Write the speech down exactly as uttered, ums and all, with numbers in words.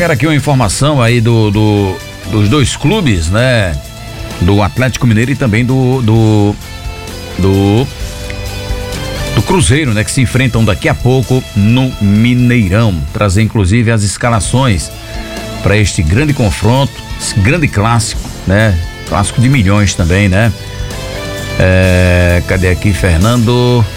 pegar aqui uma informação aí do, do dos dois clubes, né? Do Atlético Mineiro e também do do do, do Cruzeiro, né? Que se enfrentam daqui a pouco no Mineirão. Trazer inclusive as escalações para este grande confronto, esse grande clássico, né? Clássico de milhões também, né? É, cadê aqui, Fernando?